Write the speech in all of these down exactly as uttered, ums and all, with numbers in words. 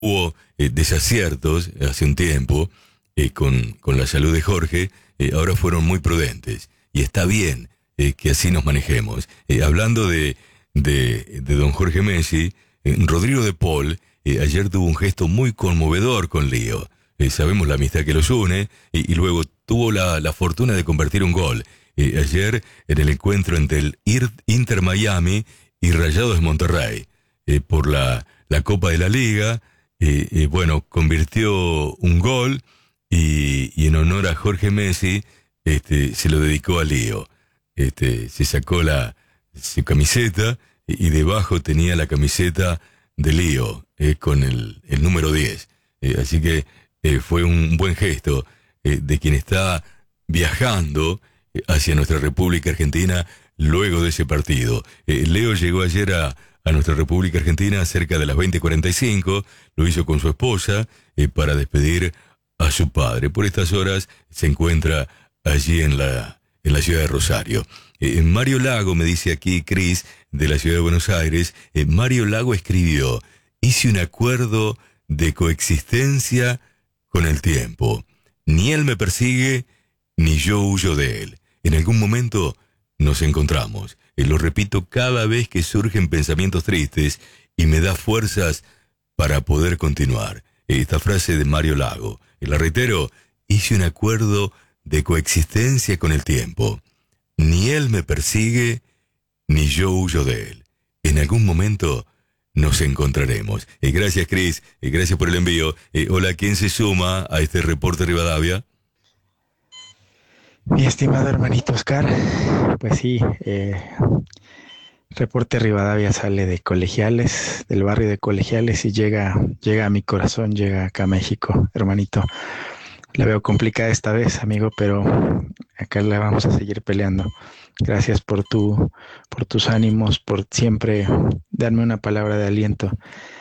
hubo eh, desaciertos hace un tiempo eh, con, con la salud de Jorge, eh, ahora fueron muy prudentes. Y está bien eh, que así nos manejemos. Eh, hablando de, de, de don Jorge Messi, eh, Rodrigo de Paul eh, ayer tuvo un gesto muy conmovedor con Lío. Eh, sabemos la amistad que los une y, y luego tuvo la, la fortuna de convertir un gol. Eh, ayer en el encuentro entre el Inter Miami y Rayados de Monterrey eh, por la, la Copa de la Liga, eh, eh, bueno, convirtió un gol y, y en honor a Jorge Messi este, se lo dedicó a Lío. Este, se sacó la, su camiseta y, y debajo tenía la camiseta de Lío eh, con el, el número diez. Eh, así que eh, fue un buen gesto eh, de quien está viajando hacia nuestra República Argentina luego de ese partido. Eh, Leo llegó ayer a, a nuestra República Argentina cerca de las veinte cuarenta y cinco, lo hizo con su esposa eh, para despedir a su padre. Por estas horas se encuentra allí en la, en la ciudad de Rosario. Eh, Mario Lago, me dice aquí Cris, de la ciudad de Buenos Aires, eh, Mario Lago escribió: hice un acuerdo de coexistencia con el tiempo. Ni él me persigue, ni yo huyo de él. En algún momento nos encontramos. Eh, lo repito cada vez que surgen pensamientos tristes y me da fuerzas para poder continuar. Eh, esta frase de Mario Lago. Y la reitero: hice un acuerdo de coexistencia con el tiempo. Ni él me persigue, ni yo huyo de él. En algún momento nos encontraremos. Eh, gracias, Cris. Eh, gracias por el envío. Eh, hola, ¿quién se suma a este reporte Rivadavia? Mi estimado hermanito Oscar, pues sí, eh, Reporte Rivadavia sale de Colegiales, del barrio de Colegiales y llega, llega a mi corazón, llega acá a México, hermanito. La veo complicada esta vez, amigo, pero acá la vamos a seguir peleando. Gracias por tu, por tus ánimos, por siempre darme una palabra de aliento.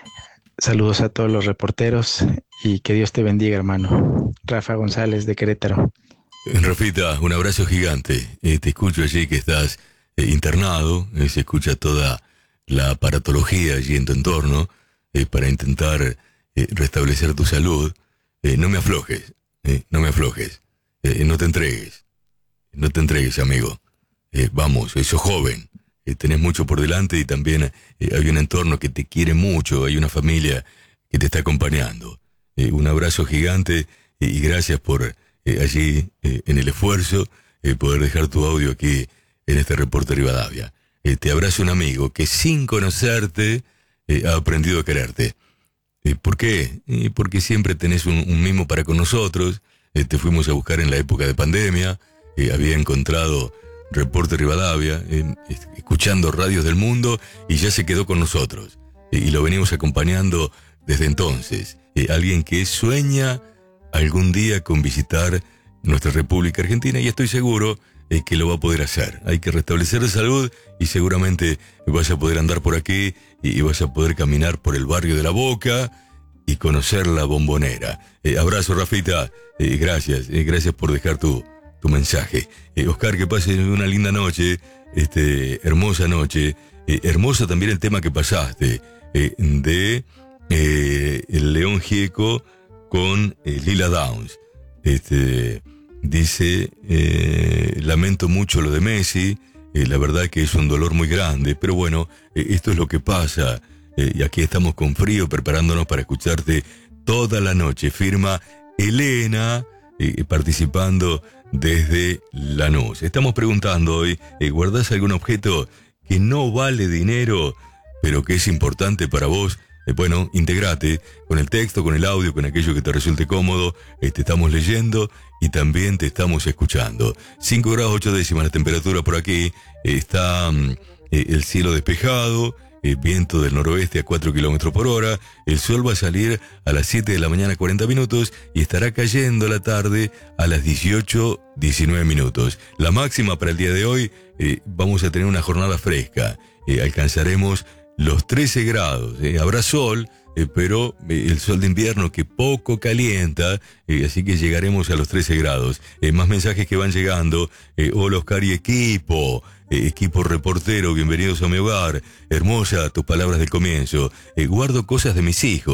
Saludos a todos los reporteros y que Dios te bendiga, hermano. Rafa González de Querétaro. Rafita, un abrazo gigante. Eh, te escucho allí que estás eh, internado, eh, se escucha toda la aparatología allí en tu entorno eh, para intentar eh, restablecer tu salud. Eh, no me aflojes, eh, no me aflojes, eh, no te entregues, no te entregues, amigo. Eh, vamos, eh, sos joven, eh, tenés mucho por delante y también eh, hay un entorno que te quiere mucho, hay una familia que te está acompañando. Eh, un abrazo gigante y, y gracias por... Eh, allí eh, en el esfuerzo eh, poder dejar tu audio aquí en este reporte Rivadavia. Eh, te abraza un amigo que sin conocerte eh, ha aprendido a quererte. Eh, ¿Por qué? Eh, porque siempre tenés un, un mimo para con nosotros. Eh, te fuimos a buscar en la época de pandemia. Eh, había encontrado Reporte Rivadavia, eh, escuchando radios del mundo y ya se quedó con nosotros. Eh, y lo venimos acompañando desde entonces. Eh, alguien que sueña algún día con visitar nuestra República Argentina y estoy seguro eh, que lo va a poder hacer. Hay que restablecer la salud y seguramente vas a poder andar por aquí y, y vas a poder caminar por el barrio de La Boca y conocer la Bombonera. Eh, abrazo, Rafita. Eh, gracias. Eh, gracias por dejar tu, tu mensaje. Eh, Oscar, que pases una linda noche, este, hermosa noche. Eh, hermosa también el tema que pasaste eh, de eh, el León Gieco con eh, Lila Downs. Este, dice, eh, lamento mucho lo de Messi, eh, la verdad que es un dolor muy grande, pero bueno, eh, esto es lo que pasa, eh, y aquí estamos con frío preparándonos para escucharte toda la noche. Firma Elena, eh, participando desde Lanús. Estamos preguntando hoy, eh, ¿guardás algún objeto que no vale dinero, pero que es importante para vos? Eh, bueno, integrate con el texto, con el audio, con aquello que te resulte cómodo. Eh, te estamos leyendo y también te estamos escuchando. cinco grados ocho décimas la temperatura por aquí. Eh, está mm, eh, el cielo despejado, eh, viento del noroeste a cuatro kilómetros por hora. El sol va a salir a las siete de la mañana cuarenta minutos y estará cayendo la tarde a las dieciocho diecinueve minutos. La máxima para el día de hoy, eh, vamos a tener una jornada fresca. Eh, alcanzaremos los trece grados, eh, habrá sol, eh, pero eh, el sol de invierno que poco calienta, eh, así que llegaremos a los trece grados. Eh, más mensajes que van llegando. Eh, hola Oscar y equipo, eh, equipo reportero, bienvenidos a mi hogar. Hermosa tus palabras del comienzo. Eh, guardo cosas de mis hijos,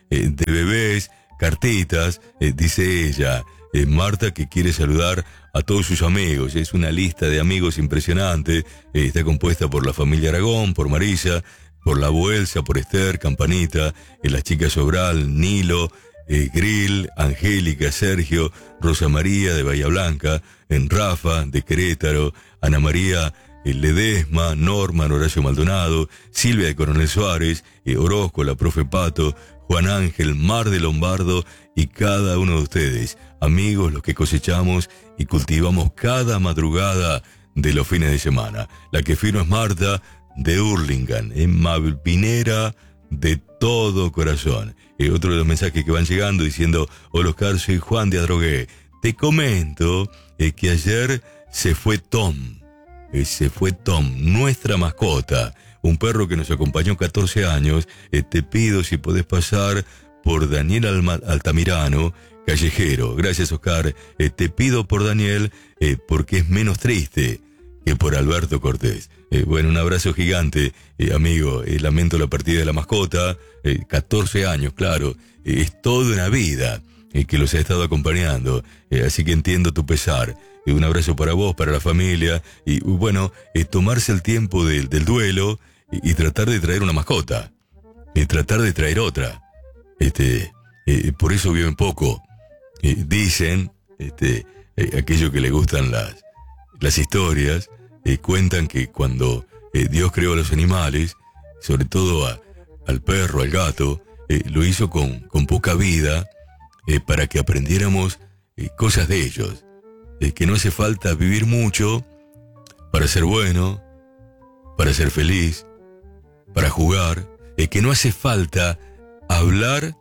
eh, de bebés, cartitas, eh, dice ella, eh, Marta, que quiere saludar a todos sus amigos. Es una lista de amigos impresionante, eh, está compuesta por la familia Aragón, por Marisa, por la Buelsa, por Esther, Campanita, eh, las chicas Sobral, Nilo, eh, Grill, Angélica, Sergio, Rosa María de Bahía Blanca, en Rafa de Querétaro, Ana María eh, Ledesma, Norma, Horacio Maldonado, Silvia de Coronel Suárez, eh, Orozco, la profe Pato, Juan Ángel, Mar de Lombardo y cada uno de ustedes, amigos los que cosechamos y cultivamos cada madrugada de los fines de semana. La que firma es Marta de Hurlingham, en Malpinera, de todo corazón. Eh, otro de los mensajes que van llegando diciendo, hola Oscar, soy Juan de Adrogué. Te comento eh, que ayer se fue Tom, eh, se fue Tom, nuestra mascota, un perro que nos acompañó catorce años. Eh, te pido si podés pasar por Daniel Alma- Altamirano, callejero. Gracias Oscar, eh, te pido por Daniel eh, porque es menos triste que por Alberto Cortés. Eh, bueno, un abrazo gigante, eh, amigo. Eh, lamento la partida de la mascota. Eh, catorce años, claro. Eh, es toda una vida eh, que los ha estado acompañando. Eh, así que entiendo tu pesar. Eh, un abrazo para vos, para la familia. Y bueno, eh, tomarse el tiempo de, del duelo y, y tratar de traer una mascota. Y tratar de traer otra. Este, eh, por eso viven poco. Eh, dicen, este, eh, aquellos que les gustan las, las historias, Eh, cuentan que cuando eh, Dios creó a los animales, sobre todo a, al perro, al gato, eh, lo hizo con, con poca vida eh, para que aprendiéramos eh, cosas de ellos. Eh, que no hace falta vivir mucho para ser bueno, para ser feliz, para jugar. Eh, que no hace falta hablar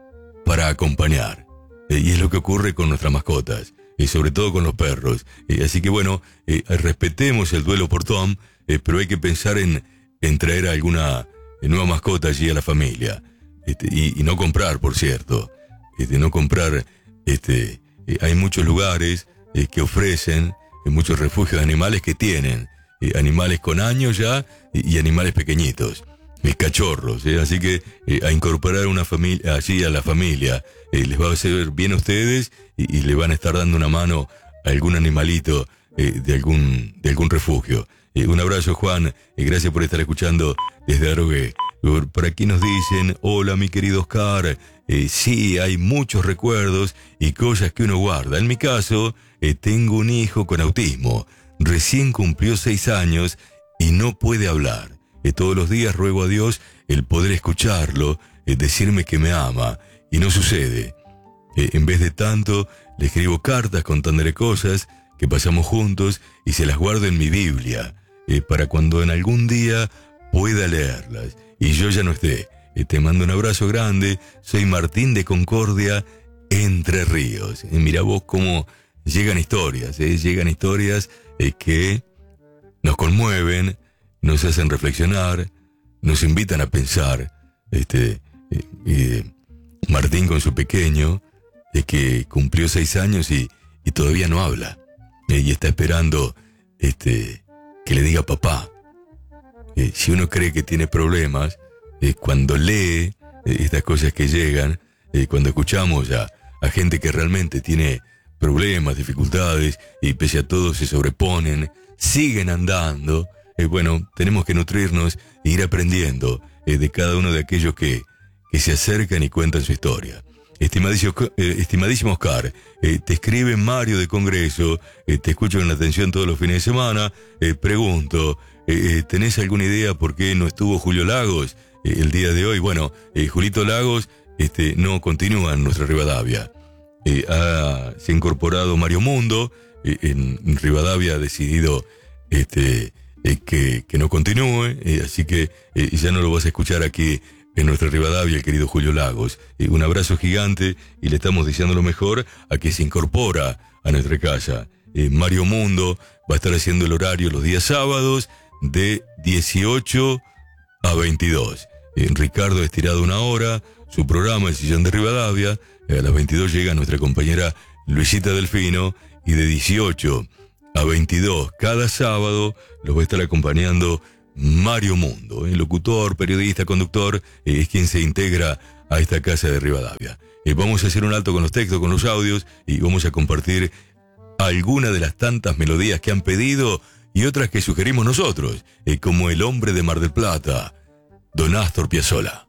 para acompañar. Eh, y es lo que ocurre con nuestras mascotas. Y sobre todo con los perros. Eh, así que bueno, eh, respetemos el duelo por Tom, eh, pero hay que pensar en, en traer alguna nueva mascota allí a la familia. Este, y, y no comprar, por cierto. Este, no comprar, este, eh, hay muchos lugares eh, que ofrecen eh, muchos refugios de animales que tienen eh, animales con años ya y, y animales pequeñitos. Mis cachorros, ¿eh? Así que eh, a incorporar una familia allí a la familia eh, les va a hacer bien a ustedes y, y le van a estar dando una mano a algún animalito eh, de algún de algún refugio. Eh, un abrazo Juan, y eh, gracias por estar escuchando desde Adrogué. Por aquí nos dicen, hola mi querido Oscar, eh, sí, hay muchos recuerdos y cosas que uno guarda. En mi caso, eh, tengo un hijo con autismo, recién cumplió seis años y no puede hablar. Eh, todos los días ruego a Dios el poder escucharlo, eh, decirme que me ama, y no sucede. Eh, en vez de tanto, le escribo cartas contándole cosas que pasamos juntos y se las guardo en mi Biblia, eh, para cuando en algún día pueda leerlas y yo ya no esté. Eh, te mando un abrazo grande, soy Martín de Concordia, Entre Ríos. Eh, mira vos cómo llegan historias, eh, llegan historias eh, que nos conmueven, nos hacen reflexionar, nos invitan a pensar. Este, eh, eh, Martín con su pequeño, eh, que cumplió seis años y, y todavía no habla, eh, y está esperando este, que le diga papá. Eh, si uno cree que tiene problemas, eh, cuando lee eh, estas cosas que llegan, eh, cuando escuchamos a, a gente que realmente tiene problemas, dificultades, y pese a todo se sobreponen, siguen andando, Eh, bueno, tenemos que nutrirnos e ir aprendiendo eh, de cada uno de aquellos que, que se acercan y cuentan su historia. Estimadísimo, eh, estimadísimo Oscar, eh, te escribe Mario de Congreso, eh, te escucho con atención todos los fines de semana, eh, pregunto, eh, ¿tenés alguna idea por qué no estuvo Julio Lagos eh, el día de hoy? Bueno, eh, Julito Lagos este, no continúa en nuestra Rivadavia. Eh, ha, se ha incorporado Mario Mundo, eh, en Rivadavia ha decidido este, eh, que, que no continúe, eh, así que eh, ya no lo vas a escuchar aquí en nuestra Rivadavia, el querido Julio Lagos. Eh, un abrazo gigante y le estamos deseando lo mejor a que se incorpora a nuestra casa. Eh, Mario Mundo va a estar haciendo el horario los días sábados de dieciocho a veintidós. Eh, Ricardo ha estirado una hora, su programa El Sillón de Rivadavia. Eh, a las veintidós llega nuestra compañera Luisita Delfino y de dieciocho a veintidós cada sábado los va a estar acompañando Mario Mundo, el locutor, periodista, conductor, eh, es quien se integra a esta casa de Rivadavia. Eh, vamos a hacer un alto con los textos, con los audios, y vamos a compartir algunas de las tantas melodías que han pedido y otras que sugerimos nosotros, eh, como El hombre de Mar del Plata, Don Astor Piazzolla.